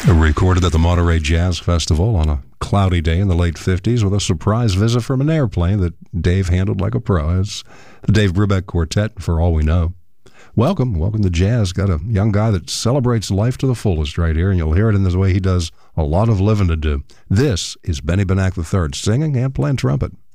Recorded at the Monterey Jazz Festival on a cloudy day in the late 50s with a surprise visit from an airplane that Dave handled like a pro. It's the Dave Brubeck Quartet, For All We Know. Welcome to jazz. Got a young guy that celebrates life to the fullest right here, and you'll hear it in the way he does a lot of living to do. This is Benny Benack III singing and playing trumpet.